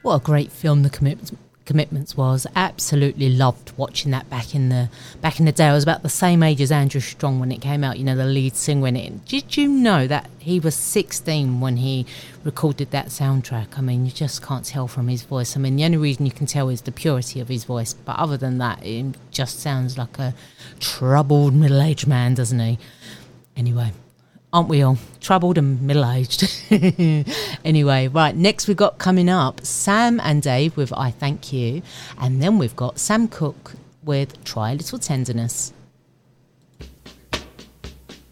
What a great film the Commitments was. Absolutely loved watching that back in the day. I was about the same age as Andrew Strong when it came out, the lead singer in it. Did you know that he was 16 when he recorded that soundtrack? I mean, you just can't tell from his voice. I mean, the only reason you can tell is the purity of his voice, but other than that, it just sounds like a troubled middle-aged man, doesn't he? Anyway, aren't we all troubled and middle-aged? Anyway, right, next we've got coming up Sam and Dave with I Thank You, and then we've got Sam Cooke with Try a Little Tenderness.